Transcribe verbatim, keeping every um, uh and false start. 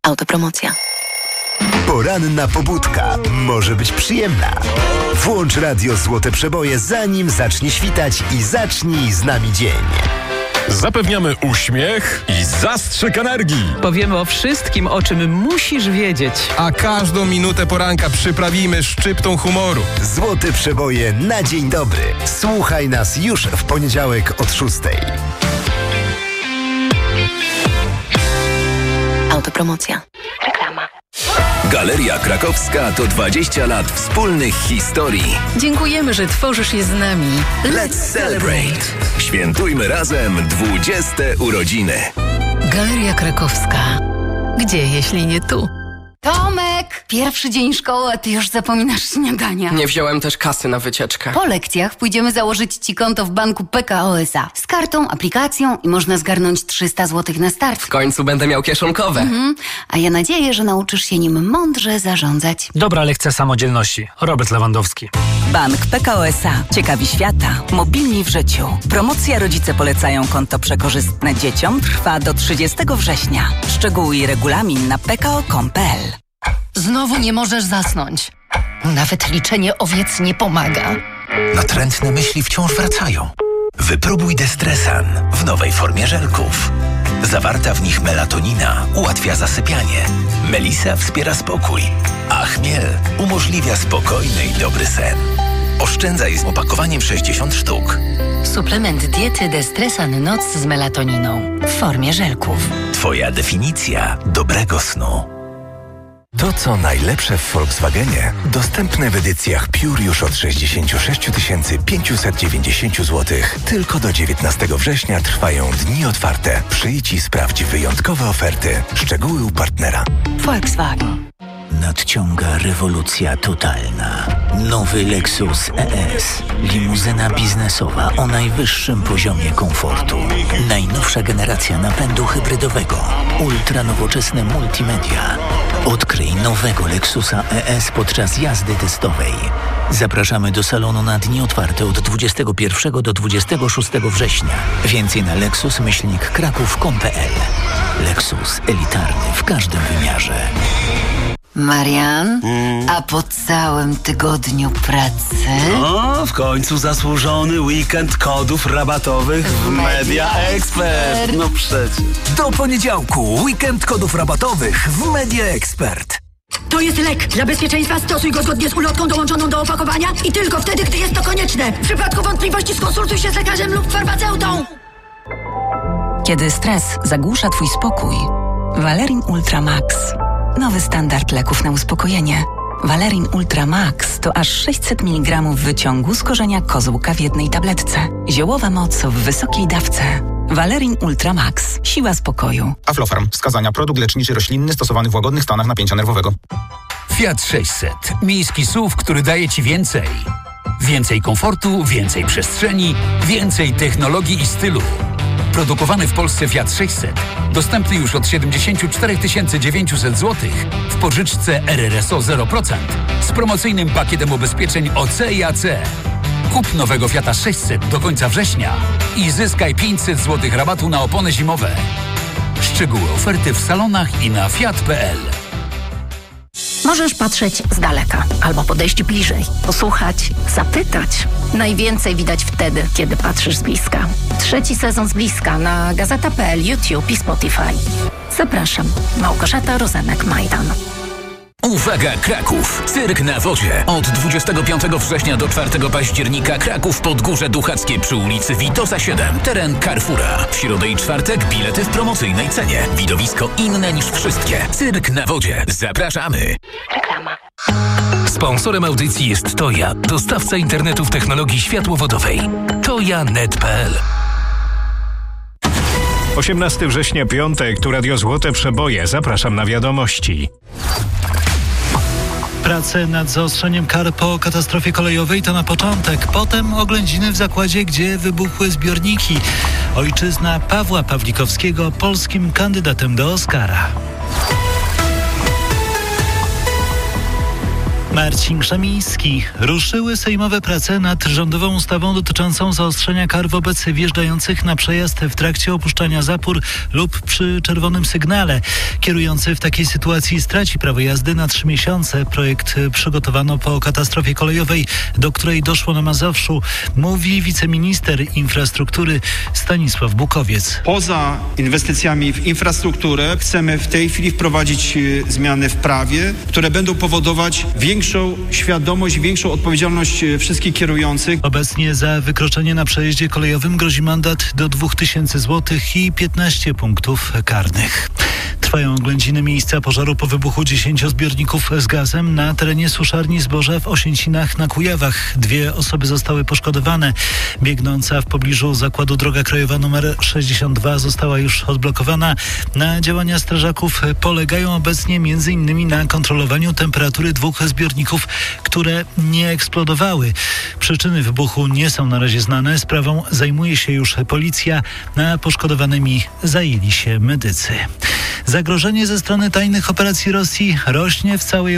Autopromocja. Poranna pobudka może być przyjemna. Włącz radio Złote Przeboje, zanim zacznie świtać i zacznij z nami dzień. Zapewniamy uśmiech i zastrzyk energii. Powiemy o wszystkim, o czym musisz wiedzieć. A każdą minutę poranka przyprawimy szczyptą humoru. Złote Przeboje na dzień dobry. Słuchaj nas już w poniedziałek od szóstej. Autopromocja. Reklama. Galeria Krakowska to dwadzieścia lat wspólnych historii. Dziękujemy, że tworzysz je z nami. Let's celebrate! Świętujmy razem dwudzieste urodziny. Galeria Krakowska. Gdzie, jeśli nie tu? Tomek! Pierwszy dzień szkoły, a ty już zapominasz śniadania. Nie wziąłem też kasy na wycieczkę. Po lekcjach pójdziemy założyć ci konto w banku P K O S A. Z kartą, aplikacją i można zgarnąć trzysta złotych na start. W końcu będę miał kieszonkowe. Mhm. A ja nadzieję, że nauczysz się nim mądrze zarządzać. Dobra lekcja samodzielności. Robert Lewandowski. Bank P K O S A. Ciekawi świata. Mobilni w życiu. Promocja Rodzice polecają konto przekorzystne dzieciom trwa do trzydziestego września. Szczegóły i regulamin na p k o kropka com kropka p l. Znowu nie możesz zasnąć. Nawet liczenie owiec nie pomaga. Natrętne myśli wciąż wracają. Wypróbuj Destresan w nowej formie żelków. Zawarta w nich melatonina ułatwia zasypianie. Melisa wspiera spokój, a chmiel umożliwia spokojny i dobry sen. Oszczędzaj z opakowaniem sześćdziesiąt sztuk. Suplement diety Destresan Noc z melatoniną w formie żelków. Twoja definicja dobrego snu. To, co najlepsze w Volkswagenie, dostępne w edycjach Pure już od sześćdziesiąt sześć tysięcy pięćset dziewięćdziesiąt złotych. Tylko do dziewiętnastego września trwają dni otwarte. Przyjdź i sprawdź wyjątkowe oferty. Szczegóły u partnera. Volkswagen. Nadciąga rewolucja totalna. Nowy Lexus E S. Limuzyna biznesowa o najwyższym poziomie komfortu. Najnowsza generacja napędu hybrydowego. Ultra nowoczesne multimedia. Odkryj nowego Lexusa E S podczas jazdy testowej. Zapraszamy do salonu na dni otwarte od dwudziestego pierwszego do dwudziestego szóstego września. Więcej na lexus myślnik kraków kropka com kropka p l. Lexus elitarny w każdym wymiarze. Marian, mm. a po całym tygodniu pracy... O, w końcu zasłużony weekend kodów rabatowych w Media Expert. No przecież. Do poniedziałku weekend kodów rabatowych w Media Expert. To jest lek. Dla bezpieczeństwa stosuj go zgodnie z ulotką dołączoną do opakowania i tylko wtedy, gdy jest to konieczne. W przypadku wątpliwości skonsultuj się z lekarzem lub farmaceutą. Kiedy stres zagłusza twój spokój, Valerin Ultra Max. Nowy standard leków na uspokojenie. Valerin Ultra Max to aż sześćset miligramów wyciągu z korzenia kozłka w jednej tabletce. Ziołowa moc w wysokiej dawce. Valerin Ultra Max. Siła spokoju. Aflofarm. Wskazania. Produkt leczniczy roślinny stosowany w łagodnych stanach napięcia nerwowego. Fiat sześćset. Miejski S U V, który daje Ci więcej. Więcej komfortu, więcej przestrzeni, więcej technologii i stylu. Produkowany w Polsce Fiat sześćset. Dostępny już od siedemdziesiąt cztery tysiące dziewięćset złotych w pożyczce R R S O zero procent z promocyjnym pakietem ubezpieczeń O C i A C. Kup nowego Fiata sześćset do końca września i zyskaj pięćset złotych rabatu na opony zimowe. Szczegóły oferty w salonach i na fiat kropka p l. Możesz patrzeć z daleka albo podejść bliżej, posłuchać, zapytać. Najwięcej widać wtedy, kiedy patrzysz z bliska. Trzeci sezon z bliska na gazeta kropka p l, YouTube i Spotify. Zapraszam. Małgorzata Rozenek-Majdan. Uwaga Kraków! Cyrk na wodzie. Od dwudziestego piątego września do czwartego października Kraków Podgórze Duchackie przy ulicy Witosa siedem. Teren Carrefoura. W środę i czwartek bilety w promocyjnej cenie. Widowisko inne niż wszystkie. Cyrk na wodzie. Zapraszamy! Reklama. Sponsorem audycji jest Toja, dostawca internetu w technologii światłowodowej. toja kropka net kropka p l. osiemnastego września, piątek, tu Radio Złote Przeboje. Zapraszam na wiadomości. Prace nad zaostrzeniem kar po katastrofie kolejowej to na początek. Potem oględziny w zakładzie, gdzie wybuchły zbiorniki. Ojczyzna Pawła Pawlikowskiego polskim kandydatem do Oscara. Marcin Krzemiński. Ruszyły sejmowe prace nad rządową ustawą dotyczącą zaostrzenia kar wobec wjeżdżających na przejazd w trakcie opuszczania zapór lub przy czerwonym sygnale. Kierujący w takiej sytuacji straci prawo jazdy na trzy miesiące. Projekt przygotowano po katastrofie kolejowej, do której doszło na Mazowszu, mówi wiceminister infrastruktury Stanisław Bukowiec. Poza inwestycjami w infrastrukturę chcemy w tej chwili wprowadzić zmiany w prawie, które będą powodować większą świadomość, większą odpowiedzialność wszystkich kierujących. Obecnie za wykroczenie na przejeździe kolejowym grozi mandat do dwa tysiące złotych i piętnaście punktów karnych. Trwają oględziny miejsca pożaru po wybuchu dziesięciu zbiorników z gazem na terenie suszarni zboża w Osięcinach na Kujawach. Dwie osoby zostały poszkodowane. Biegnąca w pobliżu zakładu droga krajowa nr sześćdziesiąt dwa została już odblokowana. Na działania strażaków polegają obecnie między innymi na kontrolowaniu temperatury dwóch zbiorników, które nie eksplodowały. Przyczyny wybuchu nie są na razie znane. Sprawą zajmuje się już policja. A poszkodowanymi zajęli się medycy. Zagrożenie ze strony tajnych operacji Rosji rośnie w całej